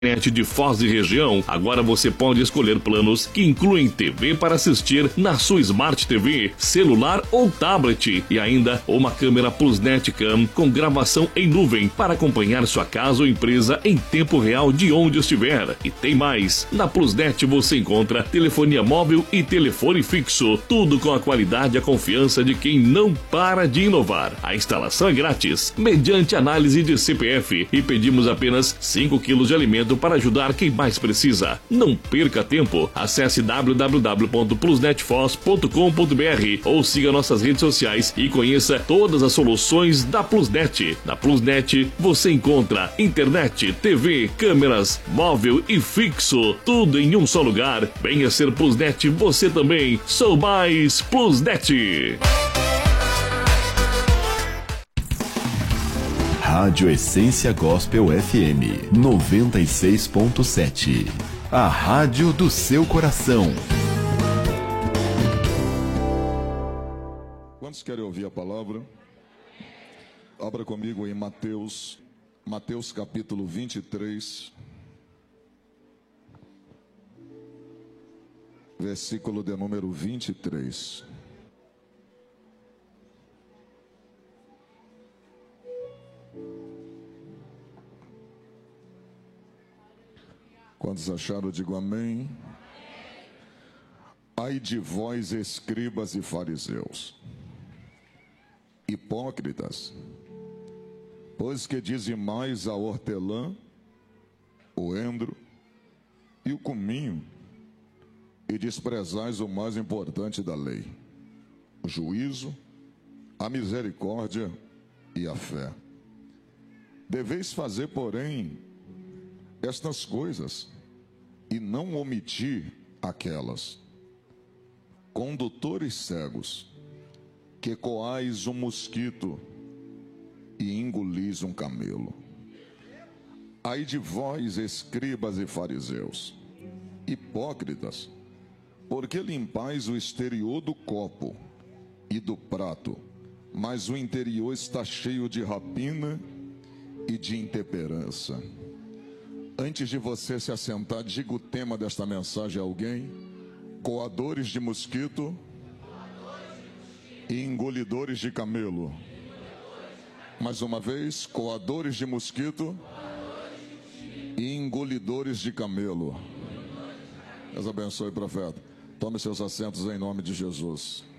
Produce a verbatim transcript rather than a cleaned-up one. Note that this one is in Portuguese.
Internet de Foz e região, agora você pode escolher planos que incluem T V para assistir na sua Smart T V, celular ou tablet e ainda uma câmera PlusNet Cam com gravação em nuvem para acompanhar sua casa ou empresa em tempo real de onde estiver. E tem mais, na PlusNet você encontra telefonia móvel e telefone fixo, tudo com a qualidade e a confiança de quem não para de inovar. A instalação é grátis, mediante análise de C P F e pedimos apenas cinco quilos de alimento para ajudar quem mais precisa. Não perca tempo. Acesse w w w ponto plusnetfoz ponto com ponto b r ou siga nossas redes sociais e conheça todas as soluções da PlusNet. Na PlusNet você encontra internet, T V, câmeras, móvel e fixo, tudo em um só lugar. Venha ser PlusNet você também. Sou mais PlusNet. Rádio Essência Gospel F M noventa e seis ponto sete. A rádio do seu coração. Quantos querem ouvir a palavra? Abra comigo em Mateus, Mateus capítulo vinte e três, versículo de número vinte e três. Quantos acharam, digo amém. Ai de vós, escribas e fariseus, hipócritas, pois que dizimais a hortelã, o endro e o cominho, e desprezais o mais importante da lei, o juízo, a misericórdia e a fé. Deveis fazer, porém, estas coisas, e não omitir aquelas. Condutores cegos, que coais um mosquito e engolis um camelo. Ai de vós, escribas e fariseus, hipócritas, porque limpais o exterior do copo e do prato, mas o interior está cheio de rapina e de intemperança. Antes de você se assentar, diga o tema desta mensagem a alguém: coadores de mosquito e engolidores de camelo. Mais uma vez, coadores de mosquito e engolidores de camelo. Deus abençoe, profeta. Tome seus assentos em nome de Jesus.